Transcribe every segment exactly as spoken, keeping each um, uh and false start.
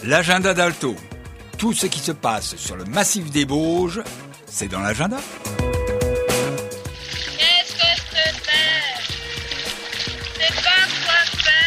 L'agenda d'Alto. Tout ce qui se passe sur le massif des Bauges, c'est dans l'agenda. Qu'est-ce que je te fais? C'est pas quoi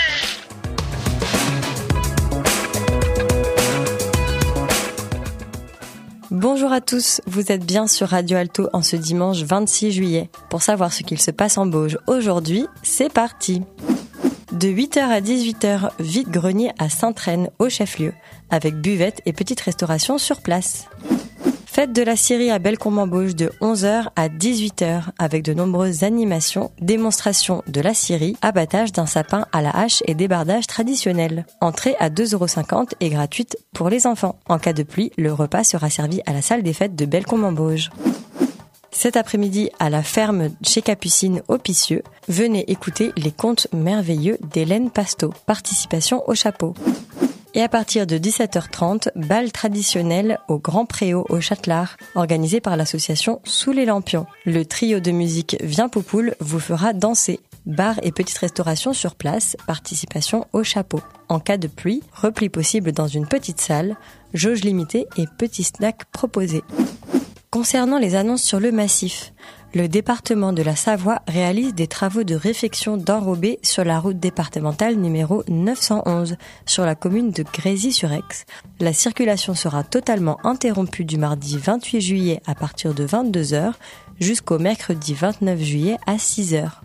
faire. Bonjour à tous, vous êtes bien sur Radio Alto en ce dimanche vingt-six juillet. Pour savoir ce qu'il se passe en Bauges aujourd'hui, c'est parti. De huit heures à dix-huit heures, vide-grenier à Sainte-Reine, au chef-lieu, avec buvette et petite restauration sur place. Fête de la scierie à Bellecombe-en-Bauges de onze heures à dix-huit heures, avec de nombreuses animations, démonstrations de la scierie, abattage d'un sapin à la hache et débardage traditionnel. Entrée à deux euros cinquante et gratuite pour les enfants. En cas de pluie, le repas sera servi à la salle des fêtes de Bellecombe-en-Bauges. Cet après-midi, à la ferme chez Capucine au Picieux, venez écouter les contes merveilleux d'Hélène Pasteau. Participation au chapeau. Et à partir de dix-sept heures trente, bal traditionnel au Grand Préau au Châtelard, organisé par l'association Sous les Lampions. Le trio de musique Viens Poupoule vous fera danser. Bar et petite restauration sur place, participation au chapeau. En cas de pluie, repli possible dans une petite salle, jauge limitée et petits snacks proposés. Concernant les annonces sur le massif, le département de la Savoie réalise des travaux de réfection d'enrobés sur la route départementale numéro neuf cent onze, sur la commune de Grésy-sur-Aix. La circulation sera totalement interrompue du mardi vingt-huit juillet à partir de vingt-deux heures jusqu'au mercredi vingt-neuf juillet à six heures.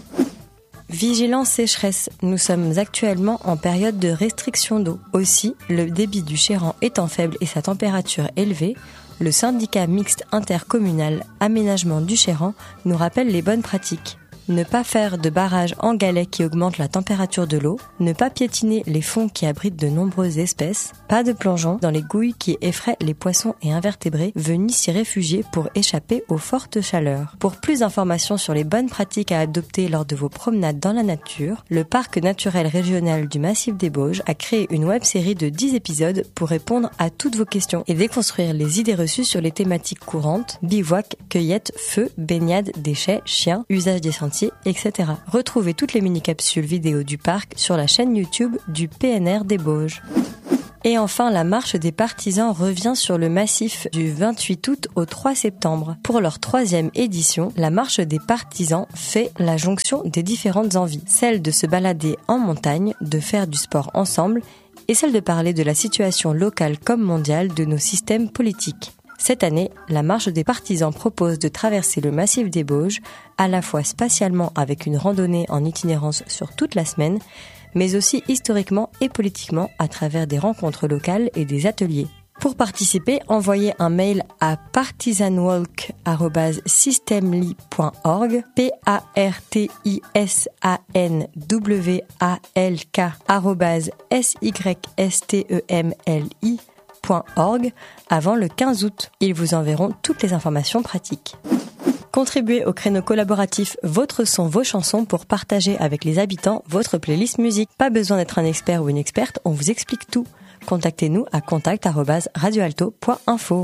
Vigilance sécheresse, nous sommes actuellement en période de restriction d'eau. Aussi, le débit du Chéran étant faible et sa température élevée, le syndicat mixte intercommunal Aménagement du Chéran nous rappelle les bonnes pratiques. Ne pas faire de barrage en galets qui augmente la température de l'eau, ne pas piétiner les fonds qui abritent de nombreuses espèces, pas de plongeons dans les gouilles qui effraient les poissons et invertébrés venus s'y réfugier pour échapper aux fortes chaleurs. Pour plus d'informations sur les bonnes pratiques à adopter lors de vos promenades dans la nature, le Parc naturel régional du Massif des Bauges a créé une web-série de dix épisodes pour répondre à toutes vos questions et déconstruire les idées reçues sur les thématiques courantes, bivouac, cueillette, feu, baignade, déchets, chiens, usage des sentiers, et cetera. Retrouvez toutes les mini-capsules vidéo du parc sur la chaîne YouTube du P N R des Bauges. Et enfin, la marche des partisans revient sur le massif du vingt-huit août au trois septembre. Pour leur troisième édition, la marche des partisans fait la jonction des différentes envies. Celle de se balader en montagne, de faire du sport ensemble, et celle de parler de la situation locale comme mondiale de nos systèmes politiques. Cette année, la marche des partisans propose de traverser le massif des Bauges, à la fois spatialement avec une randonnée en itinérance sur toute la semaine, mais aussi historiquement et politiquement à travers des rencontres locales et des ateliers. Pour participer, envoyez un mail à partisanwalk arobase systemli point org, P A R T I S A N W A L K arobase S Y S T E M L I point org avant le quinze août. Ils vous enverront toutes les informations pratiques. Contribuez au créneau collaboratif Votre son, vos chansons pour partager avec les habitants votre playlist musique. Pas besoin d'être un expert ou une experte, on vous explique tout. Contactez-nous à contact arobase radioalto point info.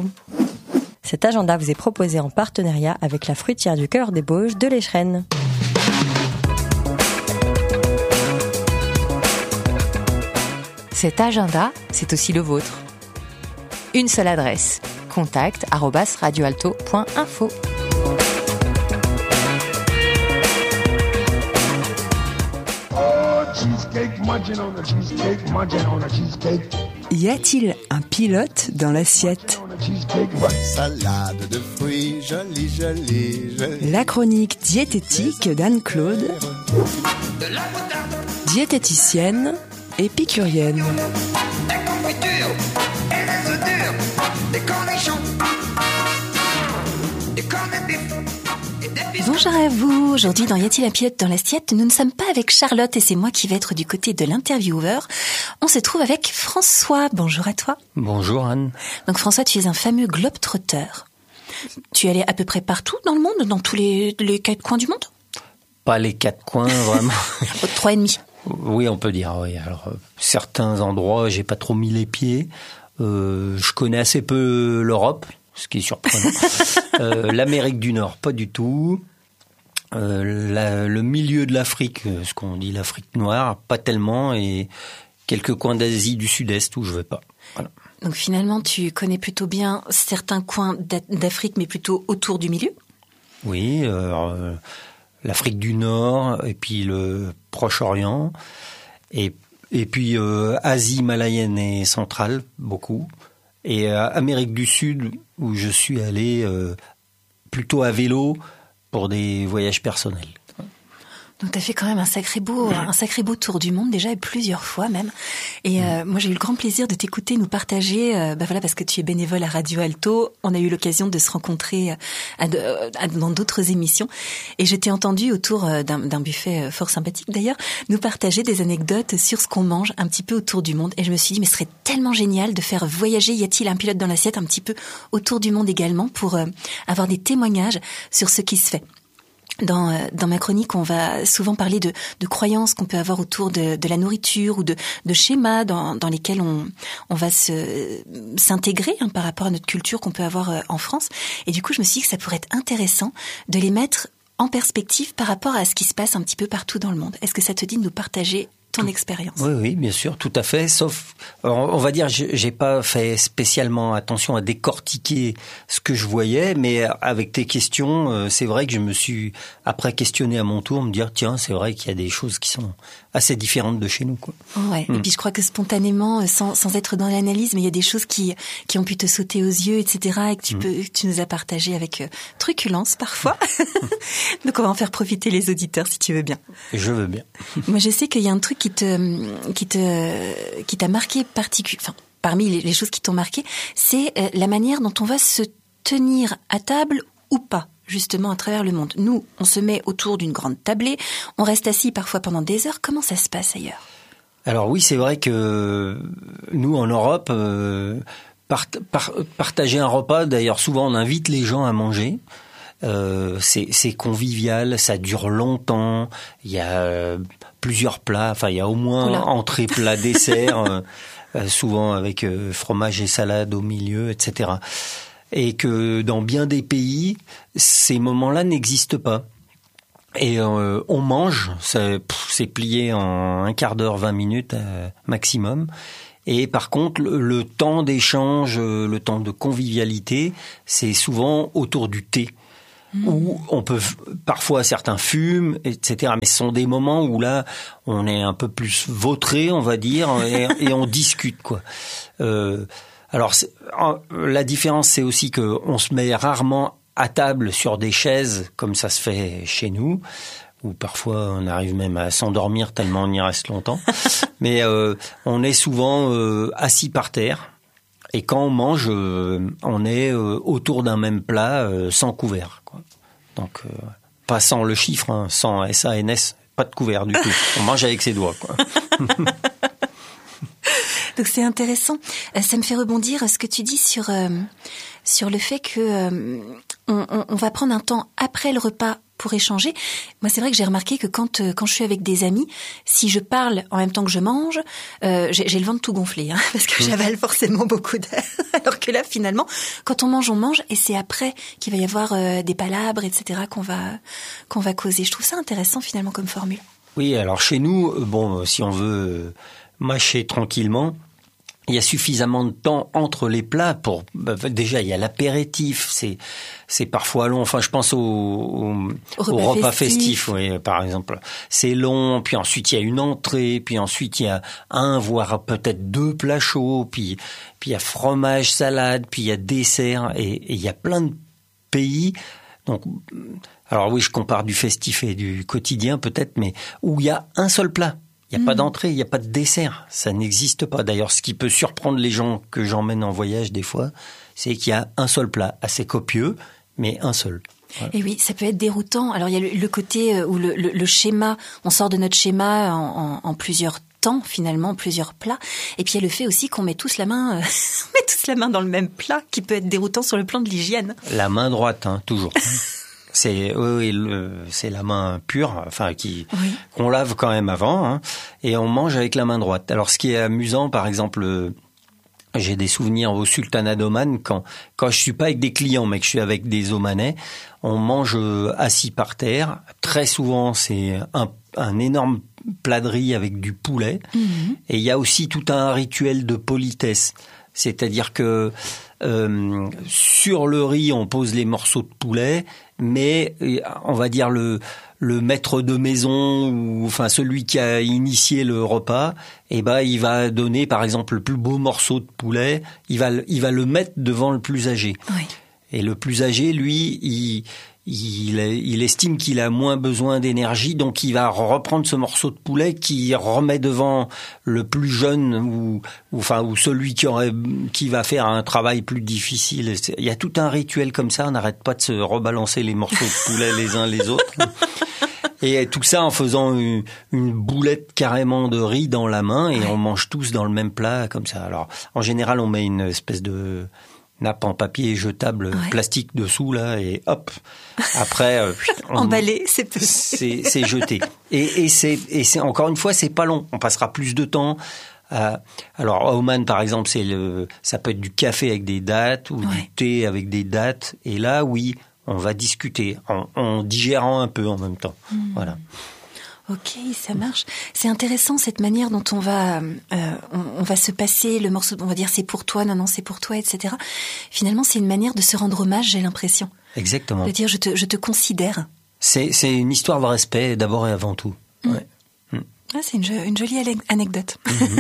Cet agenda vous est proposé en partenariat avec la fruitière du cœur des Bauges de l'Échrennes. Cet agenda, c'est aussi le vôtre. Une seule adresse, contact arobase radioalto point info. Y a-t-il un pilote dans l'assiette? Salade de fruits, jolie, jolie, jolie. La chronique diététique d'Anne-Claude, diététicienne épicurienne. Bonjour à vous. Aujourd'hui, dans Y a-t-il un pilote dans l'assiette, nous ne sommes pas avec Charlotte et c'est moi qui vais être du côté de l'intervieweur. On se trouve avec François. Bonjour à toi. Bonjour Anne. Donc François, tu es un fameux globe-trotteur. Tu es allé à peu près partout dans le monde, dans tous les, les quatre coins du monde? Pas les quatre coins, vraiment. Trois et demi. Oui, on peut dire, oui. Alors, euh, certains endroits, j'ai pas trop mis les pieds. Euh, je connais assez peu l'Europe, ce qui est surprenant. euh, L'Amérique du Nord, pas du tout. Euh, la, le milieu de l'Afrique, ce qu'on dit l'Afrique noire, pas tellement. Et, quelques coins d'Asie du Sud-Est où je vais pas. Voilà. Donc finalement, tu connais plutôt bien certains coins d'Afrique, mais plutôt autour du milieu. Oui, euh, l'Afrique du Nord et puis le Proche-Orient et et puis euh, Asie malayenne et centrale beaucoup et euh, Amérique du Sud où je suis allé euh, plutôt à vélo pour des voyages personnels. Donc tu as fait quand même un sacré beau un sacré beau tour du monde déjà et plusieurs fois même. Et euh, moi j'ai eu le grand plaisir de t'écouter nous partager euh, bah voilà parce que tu es bénévole à Radio Alto, on a eu l'occasion de se rencontrer à de, à, dans d'autres émissions et je t'ai entendu autour d'un, d'un buffet fort sympathique d'ailleurs nous partager des anecdotes sur ce qu'on mange un petit peu autour du monde et je me suis dit mais ce serait tellement génial de faire voyager y a-t-il un pilote dans l'assiette un petit peu autour du monde également pour euh, avoir des témoignages sur ce qui se fait. Dans, dans ma chronique, on va souvent parler de, de croyances qu'on peut avoir autour de, de la nourriture ou de, de schémas dans, dans lesquels on, on va se, s'intégrer hein, par rapport à notre culture qu'on peut avoir en France. Et du coup, je me suis dit que ça pourrait être intéressant de les mettre en perspective par rapport à ce qui se passe un petit peu partout dans le monde. Est-ce que ça te dit de nous partager ton expérience? Oui, oui, bien sûr, tout à fait. Sauf, on va dire, j'ai pas fait spécialement attention à décortiquer ce que je voyais, mais avec tes questions, c'est vrai que je me suis après questionné à mon tour, me dire tiens, c'est vrai qu'il y a des choses qui sont assez différentes de chez nous, quoi. Ouais. Mmh. Et puis je crois que spontanément, sans, sans être dans l'analyse, mais il y a des choses qui qui ont pu te sauter aux yeux, et cetera, et que tu mmh. peux, que tu nous as partagé avec euh, truculence parfois. Donc on va en faire profiter les auditeurs si tu veux bien. Je veux bien. Moi, je sais qu'il y a un truc qui te qui te qui t'a marqué particulièrement. Enfin, parmi les, les choses qui t'ont marqué, c'est euh, la manière dont on va se tenir à table ou pas. Justement à travers le monde. Nous, on se met autour d'une grande tablée, on reste assis parfois pendant des heures. Comment ça se passe ailleurs? Alors oui, c'est vrai que nous, en Europe, euh, part, par, partager un repas, d'ailleurs souvent on invite les gens à manger. Euh, c'est, c'est convivial, ça dure longtemps, il y a euh, plusieurs plats, enfin il y a au moins Oula. entrée, plat, dessert, euh, euh, souvent avec euh, fromage et salade au milieu, et cetera. Et que dans bien des pays, ces moments-là n'existent pas. Et euh, on mange, c'est, pff, c'est plié en un quart d'heure, vingt minutes euh, maximum. Et par contre, le, le temps d'échange, le temps de convivialité, c'est souvent autour du thé. Mmh. Où on peut, parfois certains fument, et cetera. Mais ce sont des moments où là, on est un peu plus vautré, on va dire, et, et on discute, quoi. Euh, Alors, la différence, c'est aussi qu'on se met rarement à table sur des chaises, comme ça se fait chez nous, où parfois on arrive même à s'endormir tellement on y reste longtemps. Mais euh, on est souvent euh, assis par terre, et quand on mange, euh, on est euh, autour d'un même plat, euh, sans couvert, quoi. Donc, euh, pas sans le chiffre, hein, sans S A N S, pas de couvert du tout. On mange avec ses doigts, quoi. Donc c'est intéressant. Ça me fait rebondir à ce que tu dis sur euh, sur le fait que euh, on, on, on va prendre un temps après le repas pour échanger. Moi, c'est vrai que j'ai remarqué que quand euh, quand je suis avec des amis, si je parle en même temps que je mange, euh, j'ai, j'ai le ventre tout gonflé, hein, parce que j'avale forcément beaucoup d'air. Alors que là, finalement, quand on mange, on mange, et c'est après qu'il va y avoir euh, des palabres, et cetera, qu'on va qu'on va causer. Je trouve ça intéressant finalement comme formule. Oui, alors chez nous, bon, si on veut mâcher tranquillement, il y a suffisamment de temps entre les plats pour, bah, déjà il y a l'apéritif, c'est c'est parfois long. Enfin, je pense au, au, au repas, au repas festif, festif oui, par exemple. C'est long, puis ensuite il y a une entrée, puis ensuite il y a un voire peut-être deux plats chauds, puis puis il y a fromage, salade, puis il y a dessert, et, et il y a plein de pays. Donc, alors oui, je compare du festif et du quotidien peut-être, mais où il y a un seul plat. Il n'y a mmh. pas d'entrée, il n'y a pas de dessert. Ça n'existe pas. D'ailleurs, ce qui peut surprendre les gens que j'emmène en voyage des fois, c'est qu'il y a un seul plat, assez copieux, mais un seul. Voilà. Et oui, ça peut être déroutant. Alors, il y a le, le côté où le, le, le schéma, on sort de notre schéma en, en, en plusieurs temps, finalement, plusieurs plats. Et puis, il y a le fait aussi qu'on met tous la main, euh, on met tous la main dans le même plat, qui peut être déroutant sur le plan de l'hygiène. La main droite, hein, toujours. C'est oui, le, c'est la main pure, enfin qui oui. qu'on lave quand même avant, hein, et on mange avec la main droite. Alors ce qui est amusant, par exemple, j'ai des souvenirs au Sultanat d'Oman quand quand je suis pas avec des clients, mais que je suis avec des Omanais, on mange assis par terre. Très souvent, c'est un, un énorme plat de riz avec du poulet. Mmh. Et il y a aussi tout un rituel de politesse. C'est-à-dire que euh, sur le riz, on pose les morceaux de poulet, mais on va dire le, le maître de maison, ou enfin celui qui a initié le repas, eh ben, il va donner par exemple le plus beau morceau de poulet, il va, il va le mettre devant le plus âgé. Oui. Et le plus âgé, lui, il... Il, il estime qu'il a moins besoin d'énergie, donc il va reprendre ce morceau de poulet qu'il remet devant le plus jeune ou, ou enfin ou celui qui aurait qui va faire un travail plus difficile. Il y a tout un rituel comme ça. On n'arrête pas de se rebalancer les morceaux de poulet les uns les autres. Et tout ça en faisant une, une boulette carrément de riz dans la main et on mange tous dans le même plat comme ça. Alors en général, on met une espèce de nappe en papier jetable ouais. plastique dessous là et hop après euh, on, emballé c'est c'est c'est jeté et et c'est et c'est encore une fois c'est pas long, on passera plus de temps à, alors à Oman par exemple c'est le ça peut être du café avec des dattes ou ouais. du thé avec des dattes et là oui on va discuter en, en digérant un peu en même temps mmh. voilà. Ok, ça marche. C'est intéressant cette manière dont on va, euh, on, on va se passer le morceau. On va dire c'est pour toi, non non c'est pour toi, et cetera. Finalement, c'est une manière de se rendre hommage. J'ai l'impression. Exactement. De dire je te, je te considère. C'est, c'est une histoire de respect d'abord et avant tout. Mmh. Ouais. Mmh. Ah, c'est une, une jolie anecdote. Mmh.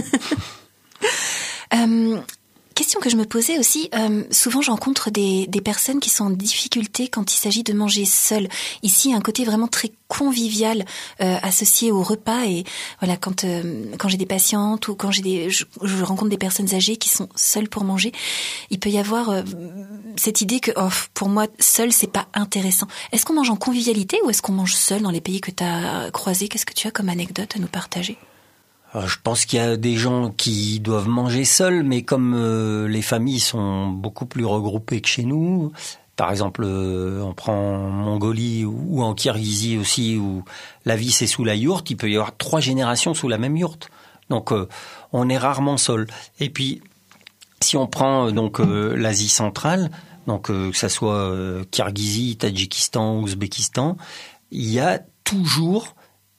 euh, Question que je me posais aussi, euh, souvent je rencontre des, des personnes qui sont en difficulté quand il s'agit de manger seul. Ici, il y a un côté vraiment très convivial euh, associé au repas et voilà quand euh, quand j'ai des patientes ou quand j'ai des je, je rencontre des personnes âgées qui sont seules pour manger, il peut y avoir euh, cette idée que oh, pour moi seul c'est pas intéressant. Est-ce qu'on mange en convivialité ou est-ce qu'on mange seul dans les pays que tu as croisés? Qu'est-ce que tu as comme anecdote à nous partager? Je pense qu'il y a des gens qui doivent manger seuls, mais comme euh, les familles sont beaucoup plus regroupées que chez nous, par exemple, euh, on prend en Mongolie ou, ou en Kirghizie aussi, où la vie c'est sous la yourte, il peut y avoir trois générations sous la même yourte. Donc euh, on est rarement seul. Et puis, si on prend euh, donc euh, l'Asie centrale, donc euh, que ça soit euh, Kirghizie, Tadjikistan, Ouzbékistan, il y a toujours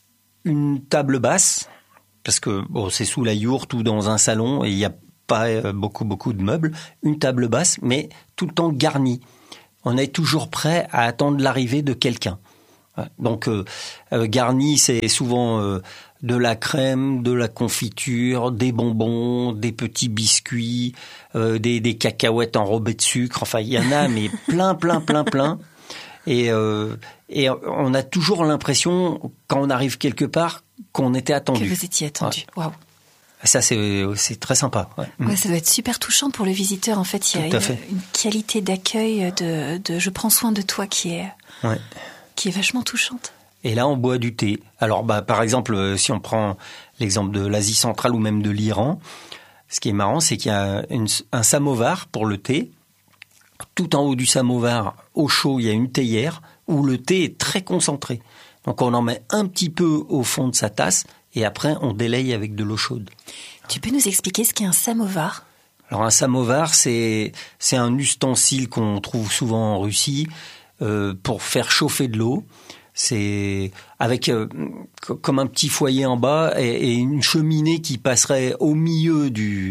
une table basse, parce que bon, c'est sous la yourte ou dans un salon et il n'y a pas beaucoup beaucoup de meubles, une table basse, mais tout le temps garnie. On est toujours prêt à attendre l'arrivée de quelqu'un. Donc euh, garni, c'est souvent euh, de la crème, de la confiture, des bonbons, des petits biscuits, euh, des, des cacahuètes enrobées de sucre. Enfin, il y en a, mais plein, plein, plein, plein. Et, euh, et on a toujours l'impression, quand on arrive quelque part, qu'on était attendu. Que vous étiez attendu. Waouh. Ouais. Ça, c'est, c'est très sympa. Ouais. Ouais, ça doit être super touchant pour le visiteur. En fait, il y a une, une qualité d'accueil, de, de je prends soin de toi qui est, ouais. qui est vachement touchante. Et là, on boit du thé. Alors, bah, par exemple, si on prend l'exemple de l'Asie centrale ou même de l'Iran, ce qui est marrant, c'est qu'il y a une, un samovar pour le thé. Tout en haut du samovar, au chaud, il y a une théière où le thé est très concentré. Donc on en met un petit peu au fond de sa tasse et après on délaye avec de l'eau chaude. Tu peux nous expliquer ce qu'est un samovar ? Alors un samovar, c'est c'est un ustensile qu'on trouve souvent en Russie euh, pour faire chauffer de l'eau. C'est avec euh, comme un petit foyer en bas et, et une cheminée qui passerait au milieu du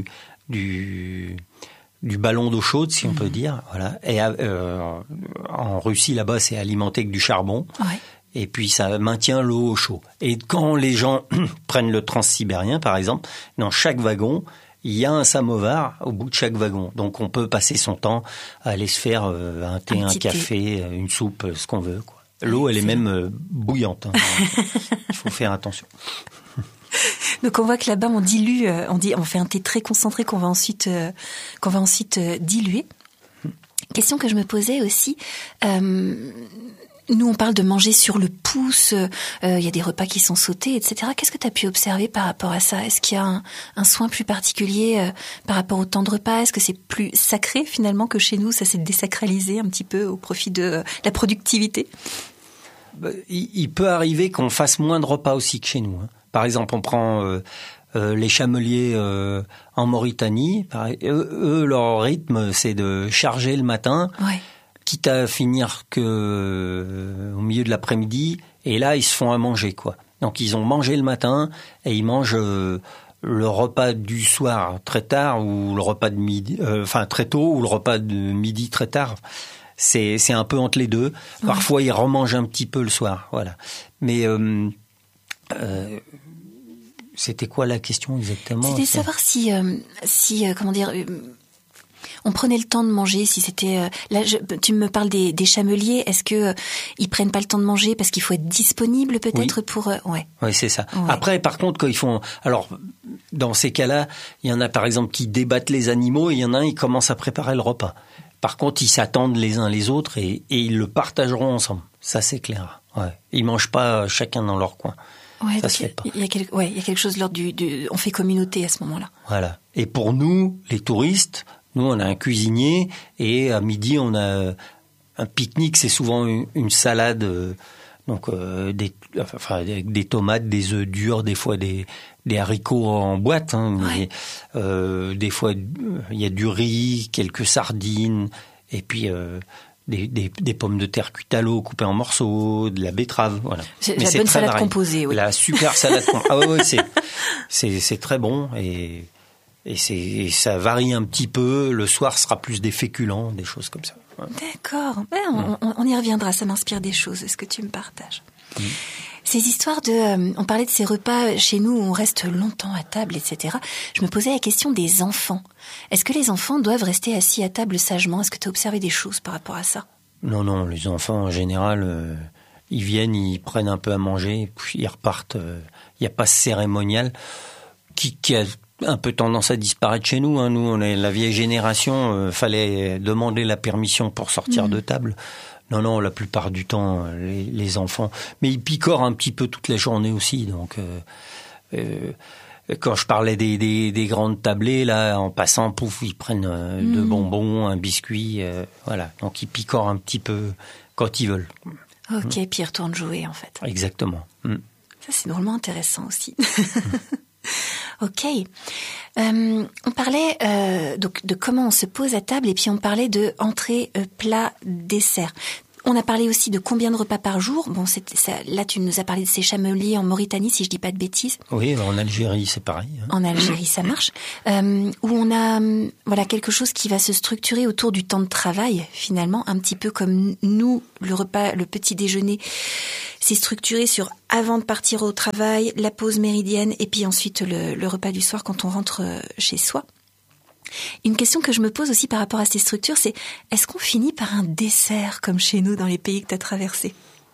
du du ballon d'eau chaude, si on mmh. peut dire. Voilà. Et euh, en Russie, là-bas, c'est alimenté avec du charbon. Ouais. Et puis, ça maintient l'eau au chaud. Et quand les gens prennent le transsibérien, par exemple, dans chaque wagon, il y a un samovar au bout de chaque wagon. Donc, on peut passer son temps à aller se faire euh, un thé, un, un café, thé. une soupe, ce qu'on veut, quoi. L'eau, elle est même euh, bouillante. Hein. Il faut faire attention. Donc on voit que là-bas on dilue, on dit, on fait un thé très concentré qu'on va ensuite, euh, qu'on va ensuite euh, diluer. Question que je me posais aussi. Euh, nous on parle de manger sur le pouce. Il euh, y a des repas qui sont sautés, et cetera. Qu'est-ce que tu as pu observer par rapport à ça ? Est-ce qu'il y a un, un soin plus particulier euh, par rapport au temps de repas ? Est-ce que c'est plus sacré finalement que chez nous ? Ça s'est désacralisé un petit peu au profit de euh, la productivité ? Il, il peut arriver qu'on fasse moins de repas aussi que chez nous. Hein. Par exemple, on prend euh, euh, les chameliers euh, en Mauritanie. Pareil, eux, eux, leur rythme, c'est de charger le matin, ouais. quitte à finir que euh, au milieu de l'après-midi. Et là, ils se font à manger, quoi. Donc ils ont mangé le matin et ils mangent euh, le repas du soir très tard ou le repas de midi, euh, enfin très tôt ou le repas de midi très tard. C'est c'est un peu entre les deux. Parfois ouais. ils remangent un petit peu le soir, voilà. Mais euh, euh, c'était quoi la question exactement? C'était de savoir si euh, si euh, comment dire. Euh, On prenait le temps de manger, si c'était... Euh, là, je, tu me parles des, des chameliers, est-ce que euh, ils prennent pas le temps de manger parce qu'il faut être disponible peut-être oui. pour... Euh, ouais. Oui, c'est ça. Ouais. Après, par contre, quand ils font... Alors, dans ces cas-là, il y en a par exemple qui débattent les animaux et il y en a un, ils commencent à préparer le repas. Par contre, ils s'attendent les uns les autres et, et ils le partageront ensemble. Ça, c'est clair. Ouais. Ils mangent pas chacun dans leur coin. Ouais, ça se fait pas. Il y a quelque, ouais, il y a quelque chose de l'ordre du, du... On fait communauté à ce moment-là. Voilà. Et pour nous, les touristes... Nous, on a un cuisinier et à midi, on a un pique-nique. C'est souvent une, une salade, euh, donc euh, des, enfin, avec des tomates, des œufs durs, des fois des, des haricots en boîte. Hein, mais, ouais. euh, des fois, il y a du riz, quelques sardines et puis euh, des, des, des pommes de terre cuites à l'eau coupées en morceaux, de la betterave. Voilà. C'est la bonne salade varié. composée. Oui. La super salade composée. Ah ouais, ouais c'est, c'est, c'est très bon et... Et, c'est, et ça varie un petit peu. Le soir sera plus des féculents, des choses comme ça. Ouais. D'accord. Ouais, on, on, on y reviendra. Ça m'inspire des choses. Est-ce que tu me partages mmh. Ces histoires de... Euh, on parlait de ces repas chez nous où on reste longtemps à table, et cetera. Je me posais la question des enfants. Est-ce que les enfants doivent rester assis à table sagement? Est-ce que tu as observé des choses par rapport à ça? Non, non. Les enfants, en général, euh, ils viennent, ils prennent un peu à manger, puis ils repartent. Il euh, n'y a pas ce cérémonial qui, qui a... un peu tendance à disparaître chez nous. Hein. Nous, on est la vieille génération. Euh, fallait demander la permission pour sortir mmh. de table. Non, non, la plupart du temps, les, les enfants. Mais ils picorent un petit peu toute la journée aussi. Donc, euh, euh, quand je parlais des, des, des grandes tablées, là, en passant, pouf, ils prennent euh, mmh. deux bonbons, un biscuit. Euh, voilà. Donc, ils picorent un petit peu quand ils veulent. Ok, mmh. puis ils retournent jouer, en fait. Exactement. Mmh. Ça, c'est drôlement intéressant aussi. Mmh. Ok. Euh, on parlait euh, donc de comment on se pose à table et puis on parlait de entrée, euh, plat, dessert. On a parlé aussi de combien de repas par jour. Bon, c'est, ça, là, tu nous as parlé de ces chameliers en Mauritanie, si je dis pas de bêtises. Oui, en Algérie, c'est pareil. Hein. En Algérie, ça marche. Euh, où on a, voilà, quelque chose qui va se structurer autour du temps de travail, finalement, un petit peu comme nous, le repas, le petit déjeuner, c'est structuré sur avant de partir au travail, la pause méridienne, et puis ensuite le, le repas du soir quand on rentre chez soi. Une question que je me pose aussi par rapport à ces structures, c'est est-ce qu'on finit par un dessert comme chez nous dans les pays que tu as traversés?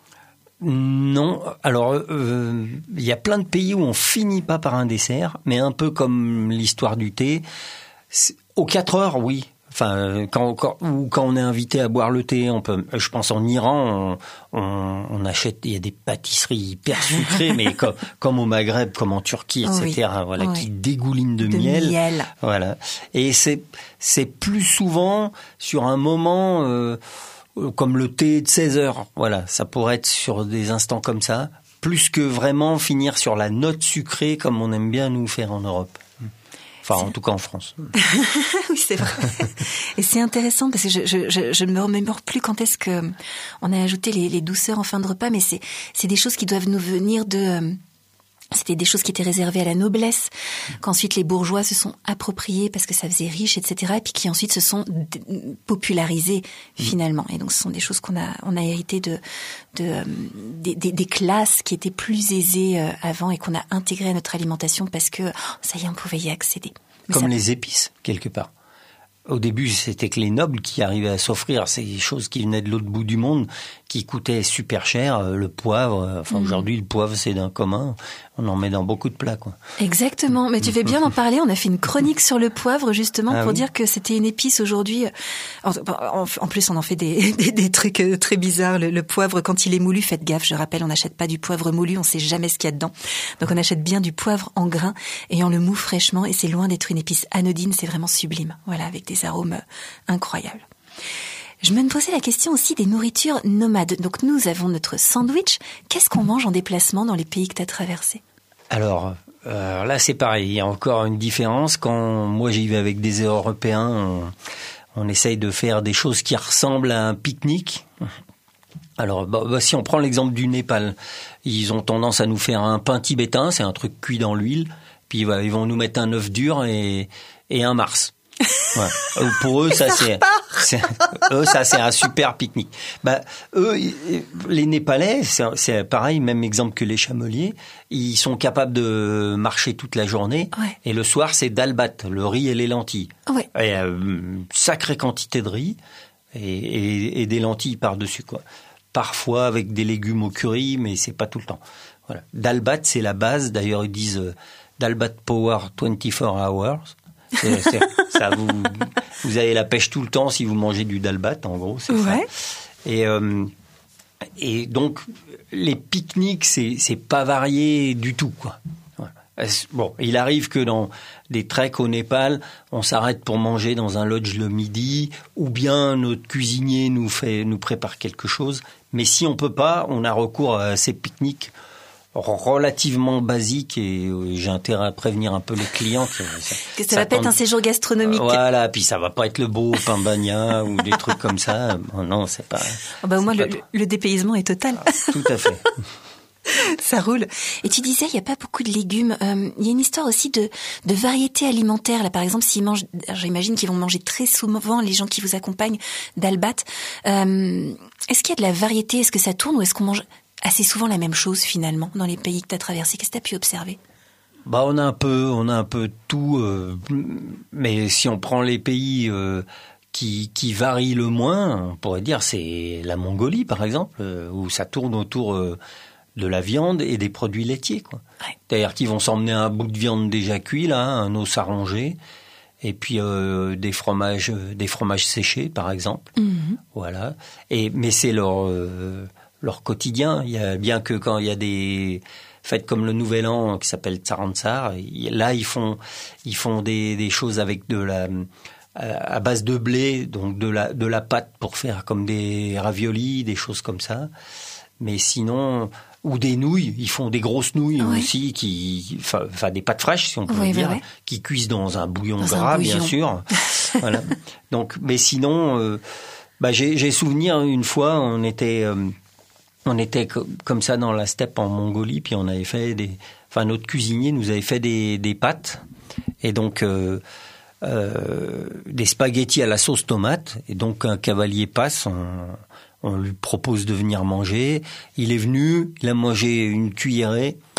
Non. Alors, euh, il y a plein de pays où on finit pas par un dessert, mais un peu comme l'histoire du thé. Aux quatre heures, oui. Enfin, quand, quand, ou quand on est invité à boire le thé, on peut. Je pense en Iran, on, on, on achète. Il y a des pâtisseries hyper sucrées, mais comme, comme au Maghreb, comme en Turquie, et cetera. Oui, voilà, oui. Qui dégoulinent de, de miel. miel. Voilà. Et c'est c'est plus souvent sur un moment euh, comme le thé de seize heures. Voilà, ça pourrait être sur des instants comme ça, plus que vraiment finir sur la note sucrée comme on aime bien nous faire en Europe. Enfin, c'est... en tout cas en France. Oui, c'est vrai. Et c'est intéressant parce que je, je, je, je ne me remémore plus quand est-ce que on a ajouté les, les douceurs en fin de repas, mais c'est, c'est des choses qui doivent nous venir de... C'était des choses qui étaient réservées à la noblesse, qu'ensuite les bourgeois se sont appropriées parce que ça faisait riche, et cetera, et puis qui ensuite se sont d- popularisées finalement. Et donc ce sont des choses qu'on a, on a héritées de, de euh, des, des, des classes qui étaient plus aisées euh, avant et qu'on a intégrées à notre alimentation parce que oh, ça y est, on pouvait y accéder. Mais Comme ça... les épices quelque part. Au début, c'était que les nobles qui arrivaient à s'offrir ces choses qui venaient de l'autre bout du monde, qui coûtaient super cher. Le poivre, enfin mmh. aujourd'hui, le poivre, c'est d'un commun. On en met dans beaucoup de plats, quoi. Exactement. Mais tu fais bien d'en parler. On a fait une chronique sur le poivre, justement, ah, pour oui. dire que c'était une épice aujourd'hui. En, en, en plus, on en fait des, des, des trucs très bizarres. Le, le poivre, quand il est moulu, faites gaffe. Je rappelle, on n'achète pas du poivre moulu. On sait jamais ce qu'il y a dedans. Donc, on achète bien du poivre en grains et on le moue fraîchement. Et c'est loin d'être une épice anodine. C'est vraiment sublime. Voilà, avec des arômes incroyables. Je me posais la question aussi des nourritures nomades. Donc nous avons notre sandwich. Qu'est-ce qu'on mange en déplacement dans les pays que tu as traversés? Alors euh, là c'est pareil, il y a encore une différence. Quand moi j'y vais avec des Européens, on, on essaye de faire des choses qui ressemblent à un pique-nique. Alors, bah, bah, si on prend l'exemple du Népal, ils ont tendance à nous faire un pain tibétain, c'est un truc cuit dans l'huile, puis bah, ils vont nous mettre un œuf dur et, et un Mars. Ouais. Pour eux, ça, ça c'est, c'est, eux, ça c'est un super pique-nique. Bah, eux, les Népalais, c'est, c'est pareil, même exemple que les chameliers, ils sont capables de marcher toute la journée, ouais. Et le soir, c'est dalbat, le riz et les lentilles. Ouais. Et euh, une sacrée quantité de riz et, et, et des lentilles par-dessus, quoi. Parfois avec des légumes au curry, mais c'est pas tout le temps. Voilà. Dalbat, c'est la base. D'ailleurs, ils disent euh, dalbat power vingt-quatre hours. C'est, c'est, ça vous, vous avez la pêche tout le temps si vous mangez du dalbat, en gros, c'est ouais. ça. Et, euh, et donc, les pique-niques, c'est, c'est pas varié du tout, quoi. Voilà. Bon, il arrive que dans des treks au Népal, on s'arrête pour manger dans un lodge le midi, ou bien notre cuisinier nous fait, nous prépare quelque chose. Mais si on peut pas, on a recours à ces pique-niques relativement basique et j'ai intérêt à prévenir un peu les clients que ça, que ça, ça va pas être un séjour gastronomique. Voilà, puis ça va pas être le beau pain bagna ou des trucs comme ça. Non, c'est pas. Oh bah au moins le, le dépaysement est total. Ah, tout à fait. Ça roule. Et tu disais, il y a pas beaucoup de légumes. Euh, il y a une histoire aussi de, de variété alimentaire. Là, par exemple, s'ils mangent, j'imagine qu'ils vont manger très souvent les gens qui vous accompagnent dalbat. Euh, est-ce qu'il y a de la variété? Est-ce que ça tourne ou est-ce qu'on mange assez souvent la même chose finalement dans les pays que tu as traversés? Qu'est-ce que tu as pu observer? Bah on a un peu, on a un peu de tout, euh, mais si on prend les pays euh, qui, qui varient le moins, on pourrait dire c'est la Mongolie par exemple, euh, où ça tourne autour euh, de la viande et des produits laitiers, quoi. Ouais. C'est-à-dire qu'ils vont s'emmener un bout de viande déjà cuit là, un os à ronger, et puis euh, des fromages, des fromages séchés par exemple, mm-hmm. Voilà. Et mais c'est leur euh, leur quotidien. Il y a, bien que quand il y a des fêtes comme le Nouvel An qui s'appelle Tsarantsar, là ils font ils font des, des choses avec de la à base de blé, donc de la de la pâte pour faire comme des raviolis, des choses comme ça. Mais sinon, ou des nouilles, ils font des grosses nouilles oui. aussi, qui enfin, enfin des pâtes fraîches si on peut oui, dire, oui. qui cuisent dans un bouillon dans gras un bouillon. Bien sûr. Voilà. Donc, mais sinon, euh, bah j'ai j'ai souvenir une fois on était euh, On était comme ça dans la steppe en Mongolie, puis on avait fait des, enfin notre cuisinier nous avait fait des, des pâtes et donc euh, euh, des spaghettis à la sauce tomate. Et donc un cavalier passe, on, on lui propose de venir manger. Il est venu, il a mangé une cuillerée